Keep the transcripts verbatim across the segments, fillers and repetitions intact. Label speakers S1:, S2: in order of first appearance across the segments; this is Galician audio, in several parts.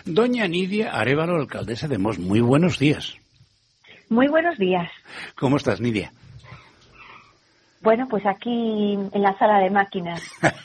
S1: Doña Nidia Arévalo, alcaldesa de Mos, muy buenos días.
S2: Muy buenos días.
S1: ¿Cómo estás, Nidia?
S2: Bueno, pues aquí en la sala de máquinas,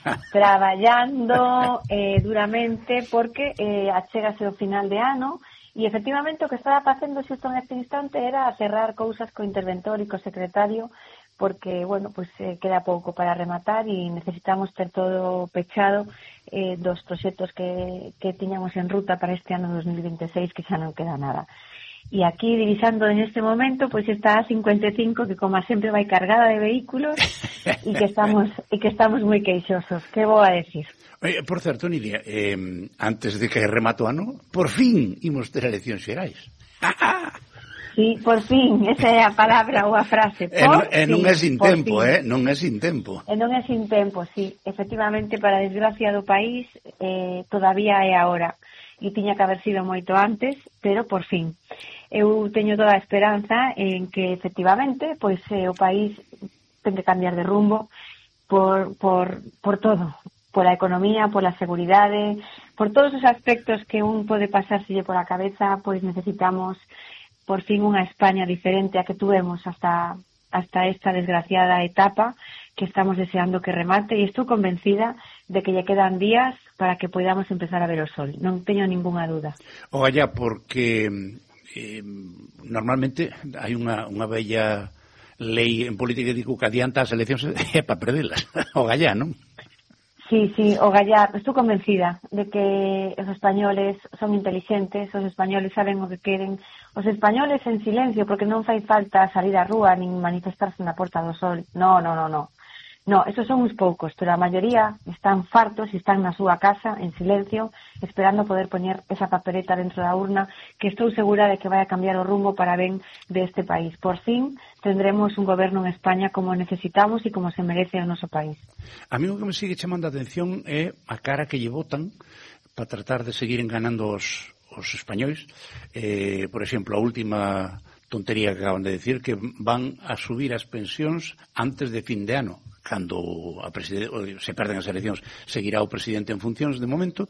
S2: traballando eh, duramente porque eh, achégase o final de ano e efectivamente o que estaba facendo xusto neste instante era cerrar cousas co interventor e co secretario porque, bueno, pues eh, queda pouco para rematar e necesitamos ter todo pechado eh, dos proxectos que, que tiñamos en ruta para este ano dos mil veintiséis, que xa non queda nada. E aquí, divisando en este momento, pois pues está a cincuenta e cinco, que como sempre vai cargada de vehículos e que estamos e que estamos moi queixosos. Que vou a decir?
S1: Oye, por certo, Nidia, eh, antes de que remato ano, por fin imos ter eleccións xerais.
S2: Sí, por fin, esa é a palabra ou a frase.
S1: E non, e non é sin tempo, eh? Non é sin tempo.
S2: E non é sin tempo, sí. Efectivamente, para a desgracia do país, eh, todavía é agora. E tiña que haber sido moito antes, pero por fin. Eu teño toda a esperanza en que, efectivamente, pois eh, o país ten que cambiar de rumbo por, por, por todo. Pola economía, pola seguridade, por todos os aspectos que un pode pasárselle pola cabeza, pois necesitamos por fin unha España diferente a que tuvemos hasta hasta esta desgraciada etapa que estamos deseando que remate e estou convencida de que lle quedan días para que podamos empezar a ver o sol. Non teño ningunha duda.
S1: O allá, porque eh, normalmente hai unha, unha bella lei en política que digo que adianta as eleccións é para perdelas. O gallá, non?
S2: Sí, sí, o gallar, estou convencida de que os españoles son inteligentes, os españoles saben o que queren, os españoles en silencio, porque non fai falta salir á rúa nin manifestarse na Porta do Sol. No, no, no, no. No, esos son uns poucos, pero a maioría están fartos e están na súa casa, en silencio, esperando poder poñer esa papeleta dentro da urna, que estou segura de que vai a cambiar o rumbo para ben deste país. Por fin, tendremos un goberno en España como necesitamos e como se merece o noso país.
S1: A mí o que me sigue chamando a atención é a cara que lle botan para tratar de seguir enganando os, os españois. Eh, por exemplo, a última tontería que acaban de decir, que van a subir as pensións antes de fin de ano, cando a se perden as eleccións, seguirá o presidente en funcións de momento,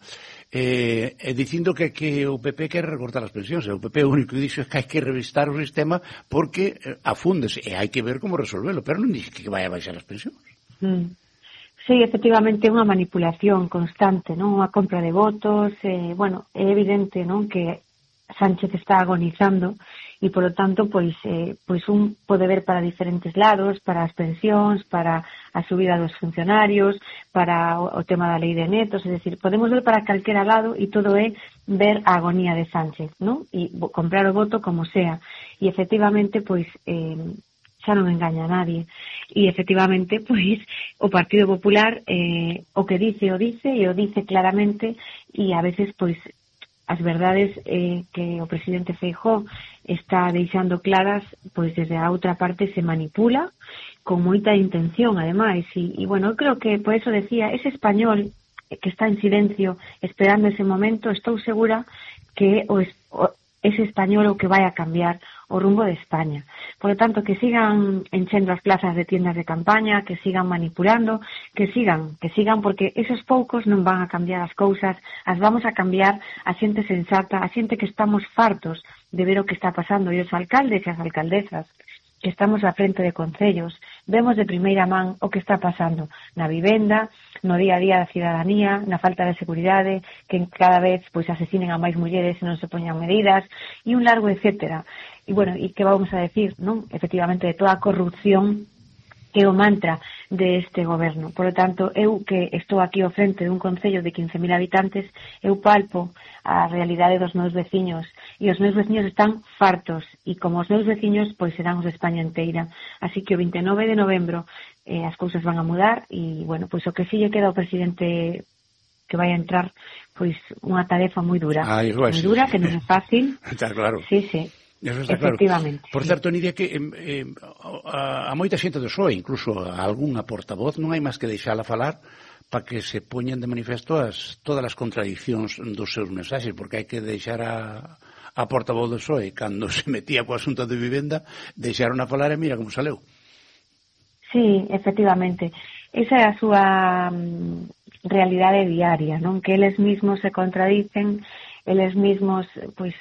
S1: eh, e dicindo que, que o P P quere recortar as pensións, e o P P o único que dixo é que hai que revistar o sistema porque eh, afúndese, e hai que ver como resolvelo, pero non dixe que vai a baixar as pensións.
S2: Mm. Sí, efectivamente, unha manipulación constante, non? Unha compra de votos, eh, bueno, é evidente, non, que Sánchez está agonizando e, polo tanto, pois, eh, pois un pode ver para diferentes lados, para as pensións, para a subida dos funcionarios, para o, o tema da lei de netos, é dicir, podemos ver para calquera lado e todo é ver a agonía de Sánchez, non? E comprar o voto como sea. E, efectivamente, pois, eh, xa non engaña a nadie. E, efectivamente, pois, o Partido Popular eh, o que dice o dice e o dice claramente e a veces, pois, as verdades eh, que o presidente Feijóo está deixando claras, pois desde a outra parte se manipula con moita intención, ademais, e, e bueno, eu creo que, por eso decía, ese español que está en silencio esperando ese momento, estou segura que o, o, ese español o que vai a cambiar o rumbo de España. Por lo tanto, que sigan enchendo as plazas de tiendas de campaña, que sigan manipulando, que sigan, que sigan, porque esos poucos non van a cambiar as cousas, as vamos a cambiar a xente sensata, a xente que estamos fartos de ver o que está pasando, e os alcaldes e as alcaldesas que estamos á frente de concellos, vemos de primeira man o que está pasando na vivenda, no día a día da cidadanía, na falta de seguridade, que cada vez pois asesinen a máis mulleres e non se poñan medidas, e un largo etcétera. E bueno, e que vamos a decir, non? Efectivamente, de toda a corrupción que é o mantra de este goberno. Por lo tanto, eu que estou aquí ao frente dun concello de quince mil habitantes, eu palpo a realidade dos meus veciños, e os meus veciños están fartos, e como os meus veciños, pois serán os de España inteira. Así que o vinte e nove de novembro eh, as cousas van a mudar, e, bueno, pois o que sí lle queda ao presidente que vai a entrar, pois unha tarefa moi dura.
S1: Ah, igual,
S2: moi
S1: sí.
S2: dura, que non é fácil.
S1: Está claro.
S2: Sí, sí.
S1: Eso está
S2: efectivamente.
S1: Claro. Por
S2: sí.
S1: certo, Nidia, que eh, a, a moita xente do P S O E, incluso a algunha portavoz, non hai máis que deixala falar para que se poñan de manifesto as, todas as contradiccións dos seus mensaxes, porque hai que deixar a, a portavoz do P S O E, cando se metía co asunto de vivenda, deixaron a falar e mira como saleu.
S2: Sí, efectivamente. Esa é a súa um, realidade diaria, non? Que eles mismos se contradicen eles mismos, pois,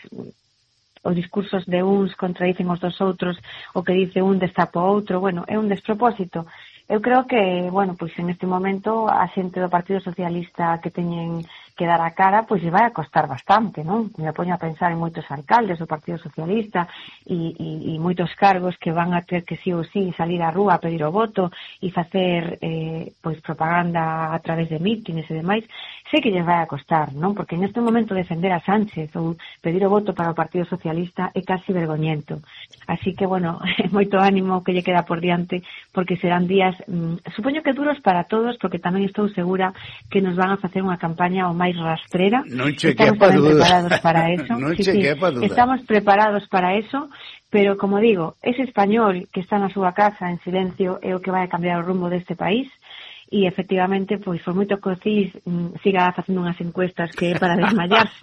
S2: os discursos de uns contradicen os dos outros, o que dice un destapa o outro, bueno, é un despropósito. Eu creo que, bueno, pois en este momento a xente do Partido Socialista que teñen que dar a cara, pois lle vai a costar bastante, non? Me poño a pensar en moitos alcaldes do Partido Socialista e, e, e moitos cargos que van a ter que sí ou sí salir á rúa a pedir o voto e facer eh, pois propaganda a través de mítines e demais. Sei que lle vai a costar, non? Porque en este momento defender a Sánchez ou pedir o voto para o Partido Socialista é casi vergoñento. Así que, bueno, moito ánimo que lle queda por diante, porque serán días, mmm, supoño que duros para todos, porque tamén estou segura que nos van a facer unha campaña o máis rastrera.
S1: Non che
S2: Estamos
S1: quepa
S2: tamén
S1: duda.
S2: preparados para eso.
S1: Non
S2: sí,
S1: che
S2: sí,
S1: quepa duda.
S2: Estamos preparados para eso, pero, como digo, ese español que está na súa casa en silencio é o que vai a cambiar o rumbo deste país. E, efectivamente, pois, por moito que o C I S mm, siga facendo unhas encuestas que é para desmayarse,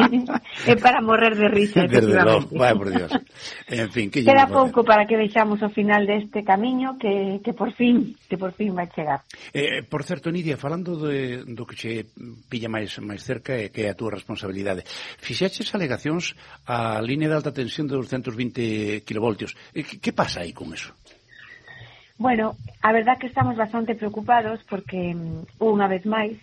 S2: é para morrer de risa, efectivamente.
S1: Desde logo, vai por Dios. En fin, que
S2: queda pouco para que deixamos o final deste camiño que, que por fin que por fin vai chegar.
S1: Eh, por certo, Nidia, falando de, do que che pilla máis máis cerca e que é a túa responsabilidade, fixaches alegacións á línea de alta tensión de doscientos vinte kilovoltios. Eh, que, que pasa aí con eso?
S2: Bueno, a verdad que estamos bastante preocupados porque unha vez máis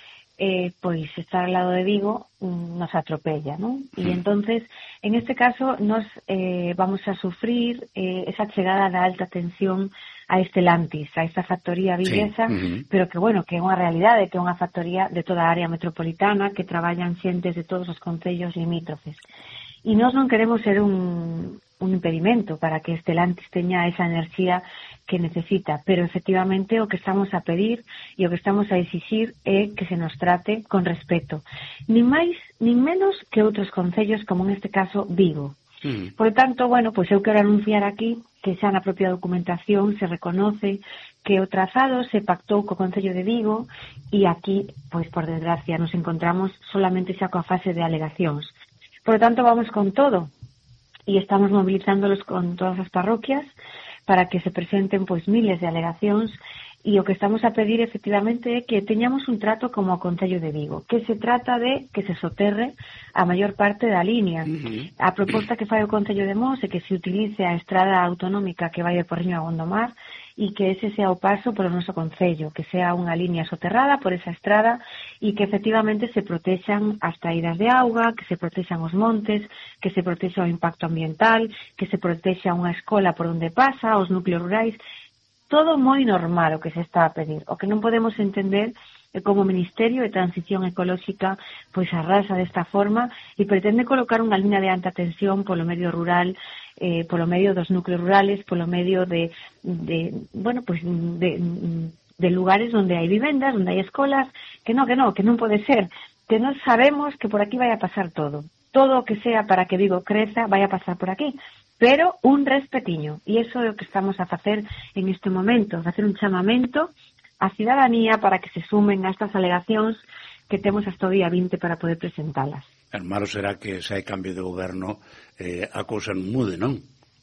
S2: eh, pois estar ao lado de Vigo um, nos atropella, ¿no? E entonces, en este caso, nos eh, vamos a sufrir eh, esa chegada da alta tensión a Estelantis, a esta factoría viguesa, sí. uh-huh. pero que, bueno, que é unha realidade, que é unha factoría de toda a área metropolitana, que traballan xentes de todos os concellos limítrofes. E nós non queremos ser un, un impedimento para que Estelantis teña esa enerxía que necesita, pero efectivamente o que estamos a pedir e o que estamos a exixir é que se nos trate con respeto, nin máis nin menos que outros concellos, como neste caso Vigo. Mm. Por tanto, bueno, pois eu quero anunciar aquí que xa na propia documentación se reconoce que o trazado se pactou co Concello de Vigo e aquí, pois por desgracia, nos encontramos solamente xa coa fase de alegacións. Por lo tanto, vamos con todo y estamos movilizándolos con todas as parroquias para que se presenten pois miles de alegacións e o que estamos a pedir efectivamente é que teñamos un trato como o Concello de Vigo, que se trata de que se soterre a maior parte da línea. Uh-huh. A proposta que fai o Concello de Mos é que se utilice a estrada autonómica que vai de Porriño a Gondomar e que ese sea o paso polo noso concello, que sea unha línea soterrada por esa estrada e que efectivamente se protexan as traídas de auga, que se protexan os montes, que se protexa o impacto ambiental, que se protexa unha escola por onde pasa, os núcleos rurais, todo moi normal o que se está a pedir. O que non podemos entender é como o Ministerio de Transición Ecolóxica pois arrasa desta forma e pretende colocar unha línea de alta tensión polo medio rural, eh, polo medio dos núcleos rurales, polo medio de, de bueno, pois de, de lugares onde hai vivendas, onde hai escolas, que non, que non, que non pode ser, que non sabemos que por aquí vai a pasar todo. Todo o que sea para que Vigo creza vai a pasar por aquí, pero un respetiño, e iso é o que estamos a facer en este momento, facer un chamamento a cidadanía para que se sumen a estas alegacións que temos hasta o día vinte para poder presentalas.
S1: O malo será que se hai cambio de goberno eh, a cousa non mude, non?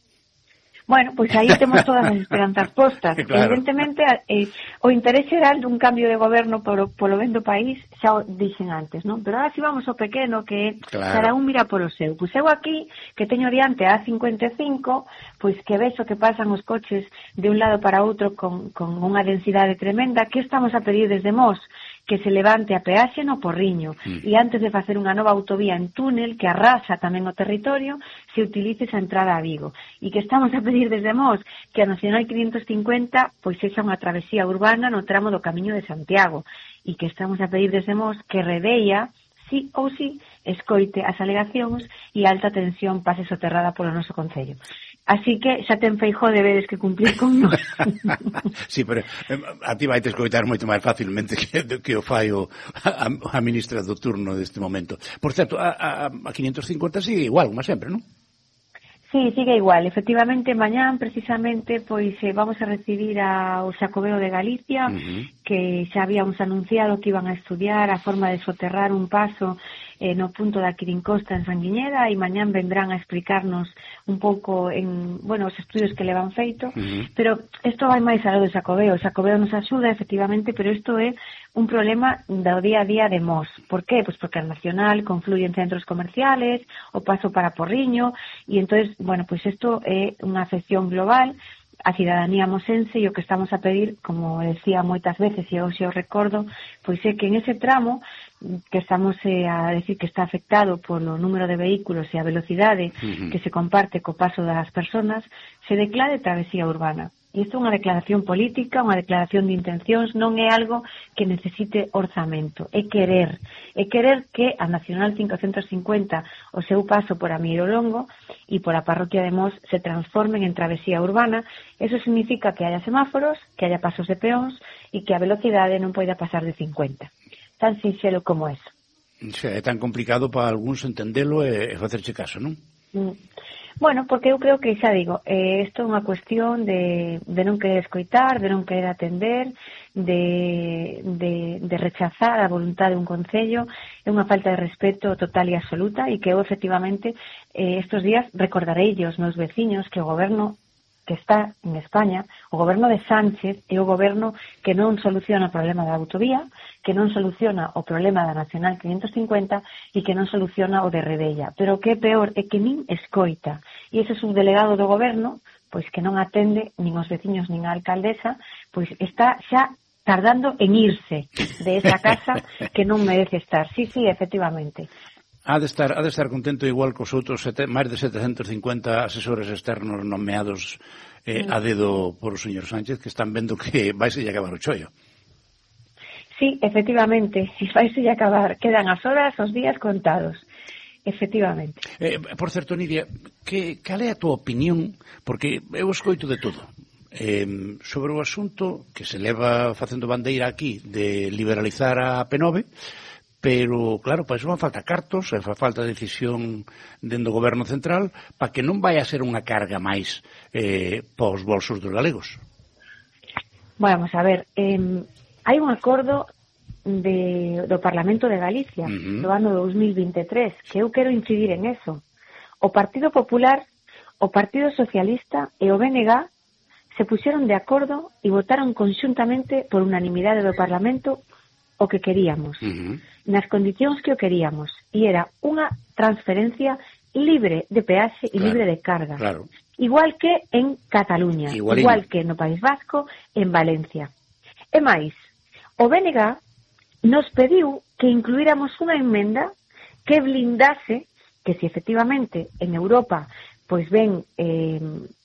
S2: Bueno, pois aí temos todas as esperanzas postas. Claro. Evidentemente, eh, o interés xeral dun cambio de goberno polo, polo ben do país xa o dixen antes, non? Pero ahora si vamos ao pequeno, que claro. Cada un mira polo seu. Pois eu aquí, que teño diante a cincuenta e cinco, pois que vexo que pasan os coches de un lado para outro con, con unha densidade tremenda, que estamos a pedir desde Mos? Que se levante a peaxe no Porriño mm. e antes de facer unha nova autovía en túnel que arrasa tamén o territorio, se utilice esa entrada a Vigo. E que estamos a pedir desde Mos que a Nacional quinientos cincuenta pois sexa unha travesía urbana no tramo do Camiño de Santiago e que estamos a pedir desde Mos que Redeia, sí ou sí, escoite as alegacións e a alta tensión pase soterrada polo noso concello. Así que xa ten Feijóo deberes que cumplir con nós.
S1: Sí, pero a ti vai te escoitar moito máis facilmente que, que o fai o, a, a ministra do turno deste momento. Por certo, a, a, a quinientos cincuenta sigue igual, como sempre, non?
S2: Sí, sigue igual. Efectivamente, mañán, precisamente, pois eh, vamos a recibir ao Xacobeo de Galicia, uh-huh. que xa habíamos anunciado que iban a estudiar a forma de soterrar un paso eh, no punto da Quirincosta en Sanguiñeda, e mañán vendrán a explicarnos un pouco en, bueno, os estudios que levan feito, uh-huh. Pero isto vai máis aló do Xacobeo. O Xacobeo nos axuda, efectivamente, pero isto é un problema do día a día de Mos. Por qué? Pois porque a Nacional confluye en centros comerciales, o paso para Porriño, e entonces, bueno, pois isto é unha afección global a cidadanía mosense, e o que estamos a pedir, como decía moitas veces e hoxe o recordo, pois é que en ese tramo que estamos eh, a decir que está afectado polo número de vehículos e a velocidade uh-huh. que se comparte co paso das persoas, se declare travesía urbana. E isto é unha declaración política, unha declaración de intencións, non é algo que necesite orzamento, é querer, é querer que a Nacional quinhentos cincuenta, o seu paso por Amieiro Longo e por a parroquia de Mos se transformen en travesía urbana. Eso significa que haya semáforos, que haya pasos de peóns e que a velocidade non poida pasar de cincuenta. Tan sinxelo como eso.
S1: Xa, é tan complicado para algúns entendelo e, e facerche caso, non?
S2: Mm. Bueno, porque eu creo que, xa digo, eh, isto é unha cuestión de, de non querer escoitar, de non querer atender, de, de, de rechazar a voluntade de un concello. É unha falta de respeto total e absoluta, e que eu, efectivamente, eh, estes días recordarei aos meus veciños que o goberno que está en España, o goberno de Sánchez, é o goberno que non soluciona o problema da autovía, que non soluciona o problema da Nacional quinhentos cincuenta e que non soluciona o de Redella. Pero o que é peor é que nin escoita. E ese subdelegado do goberno, pois que non atende nin os veciños nin a alcaldesa, pois está xa tardando en irse de esa casa que non merece estar. Sí, sí, efectivamente.
S1: Ha de estar, ha de estar contento igual cos outros sete, máis de setecentos cincuenta asesores externos nomeados eh, a dedo por o señor Sánchez, que están vendo que vaise acabar o chollo.
S2: Sí, efectivamente, vaise acabar. Quedan as horas, os días contados. Efectivamente.
S1: Eh, por certo, Nidia, que, cal é a tua opinión? Porque eu escoito de todo. Eh, sobre o asunto que se leva facendo bandeira aquí de liberalizar a P nove, pero, claro, para iso fan falta cartos, e fa falta decisión dentro do goberno central para que non vai a ser unha carga máis eh, para os bolsos dos galegos.
S2: Vamos a ver, eh, hai un acordo de, do Parlamento de Galicia uh-huh. do ano dos mil veintitrés, que eu quero incidir en eso. O Partido Popular, o Partido Socialista e o B N G se puxeron de acordo e votaron conxuntamente por unanimidade do Parlamento o que queríamos, uh-huh. nas condicións que o queríamos, e era unha transferencia libre de peaxe e claro, libre de carga.
S1: Claro.
S2: Igual que en Cataluña, Igualín. igual que no País Vasco, en Valencia. E máis, o B N G nos pediu que incluíramos unha enmenda que blindase que si efectivamente en Europa pois ven eh,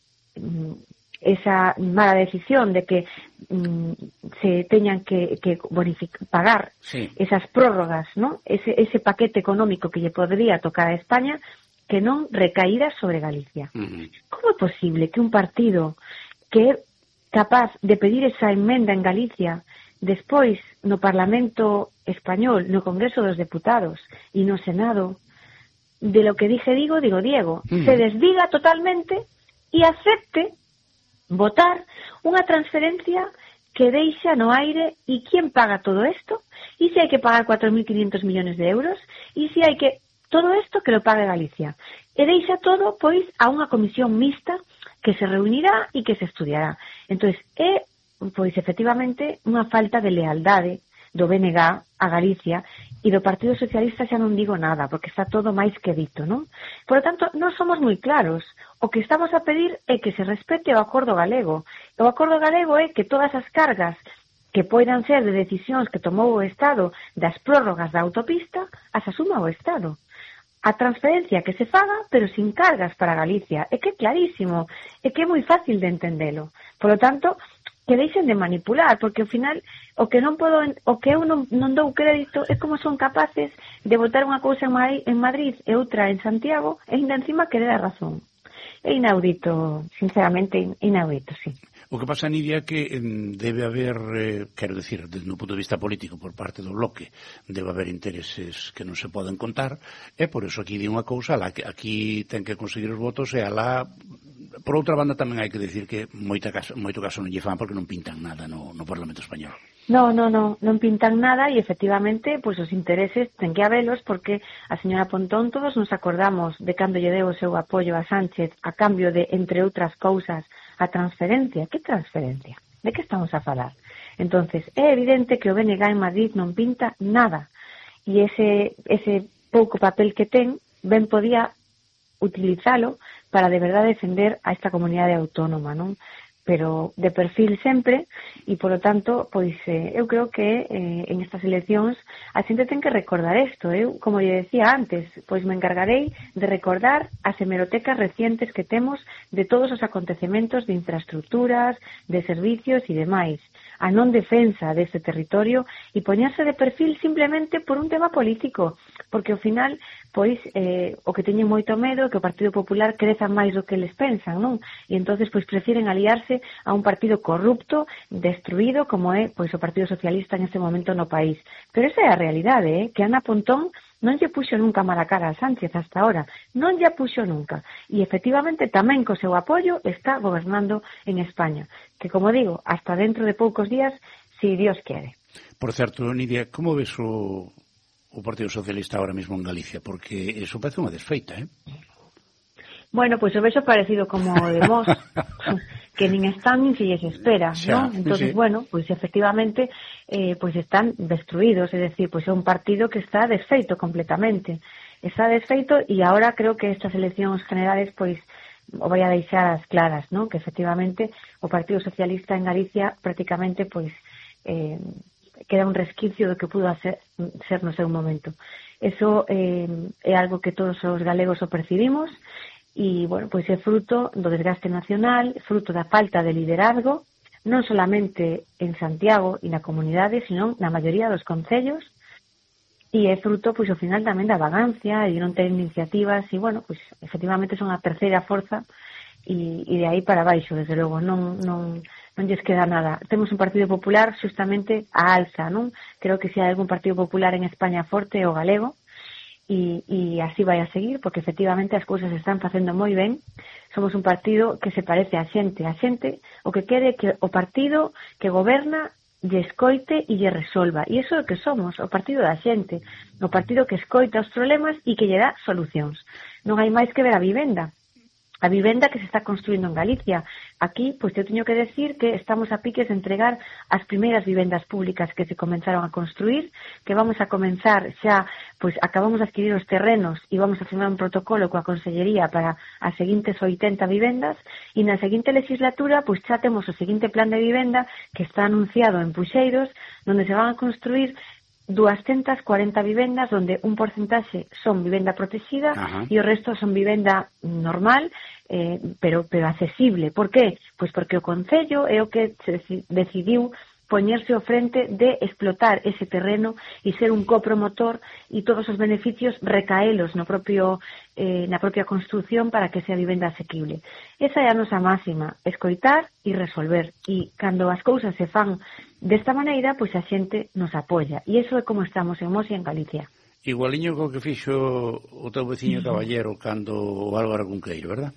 S2: esa mala decisión de que mm, se teñan que, que pagar sí. esas prórrogas, ¿no? Ese, ese paquete económico que lle podría tocar a España, que non recaíra sobre Galicia. Uh-huh. Como é posible que un partido que é capaz de pedir esa enmenda en Galicia, despois no Parlamento Español, no Congreso dos Deputados e no Senado, de lo que dije digo, digo Diego, uh-huh. se desdiga totalmente e acepte votar unha transferencia que deixa no aire? E quen paga todo isto? E se hai que pagar cuatro mil quinientos millones de euros? E se hai que... Todo isto que lo pague Galicia. E deixa todo, pois, a unha comisión mixta que se reunirá e que se estudiará. Entón, é, pois, efectivamente, unha falta de lealdade do B N G a Galicia, e do Partido Socialista xa non digo nada, porque está todo máis que dito, non? Por lo tanto, non somos moi claros. O que estamos a pedir é que se respete o acordo galego. O acordo galego é que todas as cargas que poidan ser de decisións que tomou o Estado das prórrogas da autopista, as asuma o Estado. A transferencia que se faga, pero sin cargas para Galicia. É que é clarísimo, é que é moi fácil de entendelo. Por lo tanto, que deixen de manipular, porque ao final o que non podo, o que eu non, non dou crédito é como son capaces de votar unha cousa en Madrid e outra en Santiago e ainda encima querer a razón. É inaudito, sinceramente inaudito, sí.
S1: O que pasa, Nidia, é que debe haber, eh, quero dicir, desde un punto de vista político por parte do bloque, debe haber intereses que non se poden contar, e por eso aquí di unha cousa, aquí ten que conseguir os votos, e alá, por outra banda tamén hai que dicir que moita caso, moito caso non lle fan porque non pintan nada no, no Parlamento Español.
S2: No, no, no, non pintan nada e efectivamente, pois os intereses ten que habelos porque a señora Pontón todos nos acordamos de cando lle deu o seu apoio a Sánchez a cambio de, entre outras cousas, a transferencia. Que transferencia? De que estamos a falar? Entonces, é evidente que o B N G en Madrid non pinta nada e ese, ese pouco papel que ten ben podía utilizalo para de verdade defender a esta comunidade autónoma, non? Pero de perfil sempre e, polo tanto, pois eh, eu creo que eh, en estas eleccións a xente ten que recordar isto. Eu, como lle decía antes, pois me encargarei de recordar as hemerotecas recientes que temos de todos os acontecementos de infraestructuras, de servicios e demais, a non defensa deste territorio e poñerse de perfil simplemente por un tema político, porque ao final, pois, eh, o que teñen moito medo é que o Partido Popular creza máis do que eles pensan, non? E entonces pois prefiren aliarse a un partido corrupto, destruído, como é pois o Partido Socialista en este momento no país. Pero esa é a realidade, eh? Que Ana Pontón non lle puxo nunca mala cara a Sánchez hasta ahora, non lle puxo nunca. E efectivamente tamén co seu apoio está gobernando en España, que como digo, hasta dentro de poucos días, si Dios quere.
S1: Por certo, Nidia, como ves o, o Partido Socialista ahora mismo en Galicia? Porque eso parece unha desfeita, eh?
S2: Bueno, pois pues o vexo parecido como o de Mos, que nin están nin se lles espera,
S1: xa,
S2: ¿no? Entonces,
S1: sí.
S2: bueno, pois pues efectivamente eh, pois pues están destruídos, es decir, pois pues é un partido que está desfeito completamente. Está desfeito e ahora creo que estas eleccións generales pois o vai a deixar as claras, ¿no? Que efectivamente o Partido Socialista en Galicia prácticamente pois eh, queda un resquicio do que pudo hacer, ser no seu momento. Eso eh, é algo que todos os galegos o percibimos. E, bueno, pois é fruto do desgaste nacional, fruto da falta de liderazgo, non solamente en Santiago e na comunidade, sino na maioría dos concellos, e é fruto, pois, ao final tamén da vagancia e non ter iniciativas, e, bueno, pois, efectivamente son a terceira forza, e, e de aí para baixo, desde logo, non, non, non lles queda nada. Temos un Partido Popular justamente a alza, non? Creo que se hai algún Partido Popular en España forte é o galego, E, e así vai a seguir, porque efectivamente as cousas están facendo moi ben. Somos un partido que se parece a xente. A xente o que quere que o partido que goberna lle escoite e lle resolva. E iso é o que somos, o partido da xente. O partido que escoita os problemas e que lle dá solucións. Non hai máis que ver a vivenda. A vivenda que se está construindo en Galicia. Aquí, pois eu teño que decir que estamos a piques de entregar as primeiras vivendas públicas que se comenzaron a construir, que vamos a comenzar xa, pois acabamos de adquirir os terrenos e vamos a firmar un protocolo coa Consellería para as seguintes oitenta vivendas e na seguinte legislatura, pois xa temos o seguinte plan de vivenda que está anunciado en Puxeiros, onde se van a construir doscientas cuarenta vivendas onde un porcentaxe son vivenda protegida e o resto son vivenda normal, eh, pero pero accesible. Por qué? Pois porque o Concello é o que se decidiu poñerse ao frente de explotar ese terreno e ser un copromotor e todos os beneficios recaelos no propio, eh, na propia construción para que sea vivenda asequible. Esa é a nosa máxima, escoitar e resolver. E cando as cousas se fan desta maneira, pois a xente nos apoia. E iso é como estamos en Mos e en Galicia.
S1: Igualiño co que fixo o teu veciño Caballero cando o Álvaro Cunqueiro, verdad?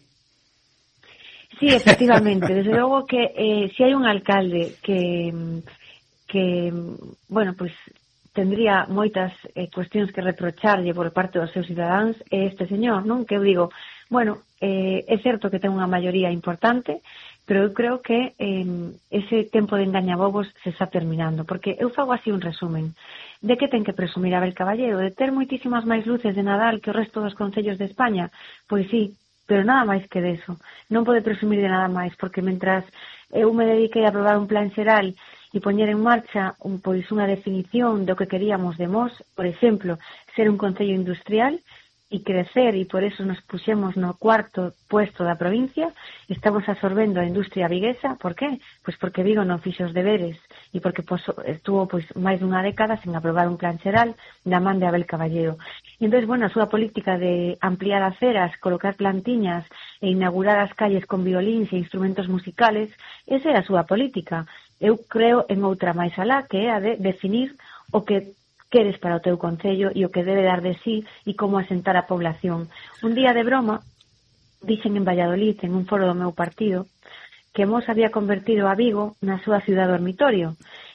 S2: Sí, efectivamente. Desde logo que eh, si hai un alcalde que, que bueno, pues tendría moitas eh, cuestións que reprocharlle por parte dos seus cidadáns é este señor, non? Que eu digo, bueno, eh, é certo que ten unha maioría importante, pero eu creo que eh, ese tempo de engañabobos se está terminando, porque eu fago así un resumen. De que ten que presumir Abel Caballero? De ter moitísimas máis luces de Nadal que o resto dos concellos de España? Pois sí, pero nada máis que deso. Non pode presumir de nada máis, porque mentras eu me dediquei a aprobar un plan xeral e poñer en marcha un, pois unha definición do que queríamos de Mos, por exemplo, ser un concello industrial e crecer, e por eso nos puxemos no cuarto puesto da provincia, estamos absorbendo a industria viguesa. Por qué? Pois porque Vigo non fixo os deberes e porque pois, estuvo pois máis dunha década sen aprobar un plan xeral da man de Abel Caballero. E entón, bueno, a súa política de ampliar aceras, colocar plantiñas e inaugurar as calles con violíns e instrumentos musicales, esa é a súa política. Eu creo en outra máis alá, que é a de definir o que queres para o teu concello e o que debe dar de sí e como asentar a población. Un día de broma, dixen en Valladolid, en un foro do meu partido, que Mos había convertido a Vigo na súa ciudad dormitorio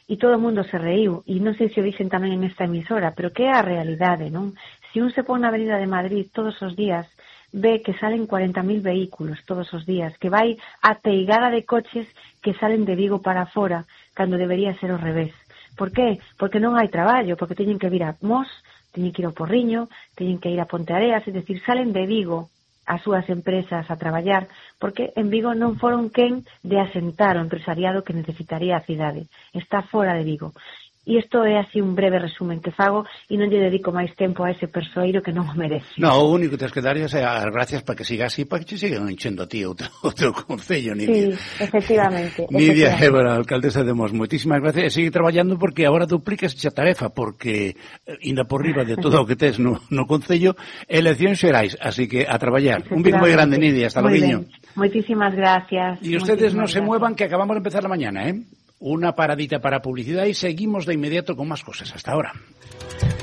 S2: e todo o mundo se reiu, e non sei se o dixen tamén en esta emisora, pero que é a realidade, non? Se un se pon na Avenida de Madrid todos os días, ve que salen cuarenta mil vehículos todos os días, que vai a teigada de coches que salen de Vigo para fora, cando debería ser ao revés. Por qué? Porque non hai traballo, porque teñen que vir a Mos, teñen que ir ao Porriño, teñen que ir a Ponteareas, é dicir, salen de Vigo as súas empresas a traballar, porque en Vigo non foron quen de asentar o empresariado que necesitaría a cidade. Está fora de Vigo. E isto é así un breve resumen que fago e non lle dedico máis tempo a ese persoeiro que non o merece.
S1: No, o único que tens que dar é as gracias para que siga así, para que te sigan enchendo a ti outro, outro concello, Nidia.
S2: Sí, efectivamente.
S1: Nidia Évora, alcaldesa de Mos, moitísimas gracias e sigue traballando porque agora dupliques a tarefa, porque inda por riba de todo o que tes no, no concello, eleccións xerais, así que a traballar. Un bico moi grande, Nidia, hasta logo.
S2: Moitísimas gracias.
S1: E ustedes non se muevan que acabamos de empezar la mañana, ¿eh? Una paradita para publicidad y seguimos de inmediato con más cosas. Hasta ahora.